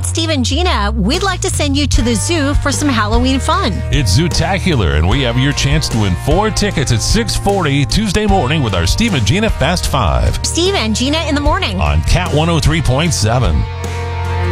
Steve and Gina. We'd like to send you to the zoo for some Halloween fun. It's Zootacular, and we have your chance to win 4 tickets at 6:40 Tuesday morning with our Steve and Gina Fast 5. Steve and Gina in the morning On Cat 103.7.